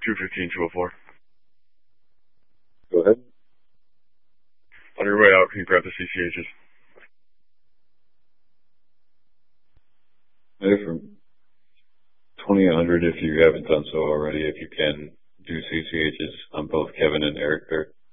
215-204. Go ahead. On your way out, can you grab the CCHs? From 2800, if you haven't done so already, if you can do CCHs on both Kevin and Eric there.